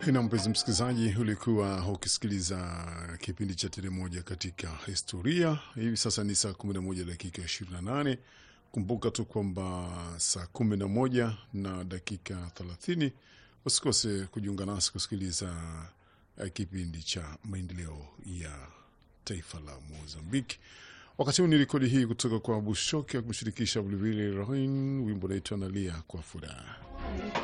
Na mpenzi msikilizaji, ulikuwa ukisikiliza kipindi cha Tarehe Moja katika Historia. Hivi sasa ni saa 11 dakika 28. Kumbuka tu kwamba saa 11 na dakika 30 usikose kujiunga nasi kusikiliza kipindi cha maendeleo ya taifa la Mozambique. Wakati huu ni rekodi hii kutoka kwa Bushoke kumshirikisha vilevile Rohin, wimbo unaitwa Nalia kwa Furaha.